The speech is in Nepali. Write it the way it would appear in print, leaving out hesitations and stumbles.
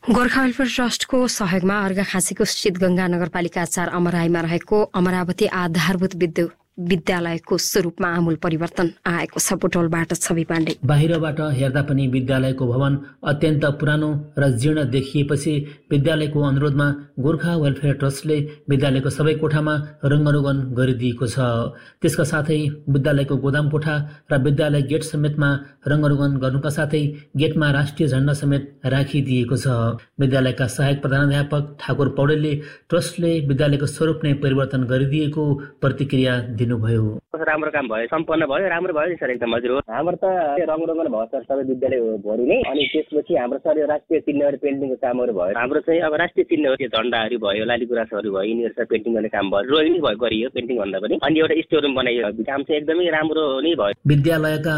गोर्खा वेलफेयर ट्रस्टको सहयोगमा अर्घाखाँचीको शीतगंगा नगरपालिका 4 अमराईमा रहेको अमरावती आधारभूत विद्यालयको स्वरूपमा आमूल परिवर्तन आएको छ। बुटवलबाट छवि पाण्डे। बाहिरबाट हेर्दा पनि विद्यालयको भवन अत्यन्त पुरानो र जीर्ण देखिएपछि विद्यालयको अनुरोधमा गोर्खा वेलफेयर ट्रस्टले विद्यालयको सबै कोठामा रङ्गरोगन गरिदिएको छ। त्यसका साथै विद्यालयको गोदाम कोठा र विद्यालय गेट समेतमा रङ्गरोगन गर्नुका साथै गेटमा राष्ट्रिय झण्डा समेत राखिदिएको छ। विद्यालयका सहायक प्रधानाध्यापक ठाकुर पौडेलले ट्रस्टले विद्यालयको स्वरूप नै परिवर्तन गरिदिएको प्रतिक्रिया दिनुभयो। राम्रो काम भयो, सम्पन्न भयो, राम्रो भयो नि सर, एकदम हजुर हो। हाम्रो त रङ्गरोगन भयो सर सबै विद्यालयभरि नै। अनि त्यसपछि हाम्रो सर यो राष्ट्रिय चिन्हहरू पेन्टिङको कामहरू भयो। हाम्रो चाहिँ अब राष्ट्रिय चिन्हहरू त्यो झण्डाहरू भयो, लाली गुराँसहरू भयो, यिनीहरू सर पेन्टिङ गर्ने काम भयो, ड्रइङ भयो, गरियो पेन्टिङ भन्दा पनि। अनि एउटा स्टोर रुम बनाइयो, काम चाहिँ एकदमै राम्रो नै भयो। विद्यालयका